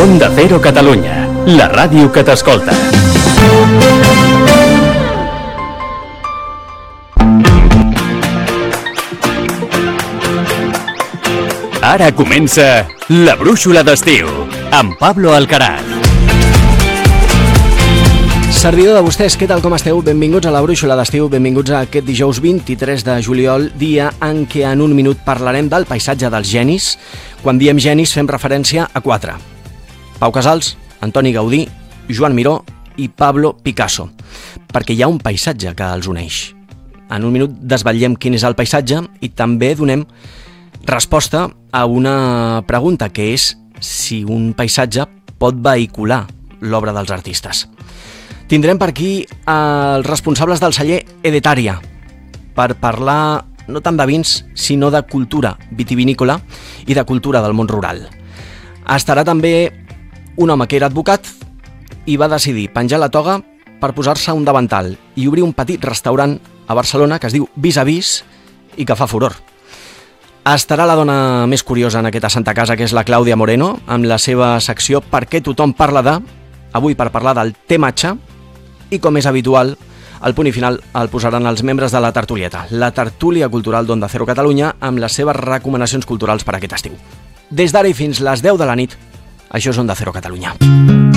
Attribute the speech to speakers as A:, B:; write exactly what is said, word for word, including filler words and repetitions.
A: Onda Cero Catalunya, la ràdio que t'escolta. Ara comença La Brúixola d'Estiu, amb Pablo Alcaraz.
B: Servidor de vostès, què tal, com esteu? Benvinguts a La Brúixola d'Estiu, benvinguts a aquest dijous vint-i-tres de juliol, dia en què en un minut parlarem del paisatge dels genis. Quan diem genis fem referència a quatre: Pau Casals, Antoni Gaudí, Joan Miró i Pablo Picasso, perquè hi ha un paisatge que els uneix. En un minut desvetllem quin és el paisatge i també donem resposta a una pregunta, que és si un paisatge pot vehicular l'obra dels artistes. Tindrem per aquí els responsables del celler Edetaria per parlar no tant de vins, sinó de cultura vitivinícola i de cultura del món rural. Estarà també un home que era advocat i va decidir penjar la toga per posar-se un davantal i obrir un petit restaurant a Barcelona que es diu Vis a Vis i que fa furor. Estarà la dona més curiosa en aquesta santa casa, que és la Clàudia Moreno, amb la seva secció Per què tothom parla de, avui per parlar del tematge, i com és habitual, al punt i final el posaran els membres de la Tertulieta, la tertúlia cultural d'Onda Cero Catalunya, amb les seves recomanacions culturals per aquest estiu. Des d'ara i fins les deu de la nit, això és Onda Cero Catalunya.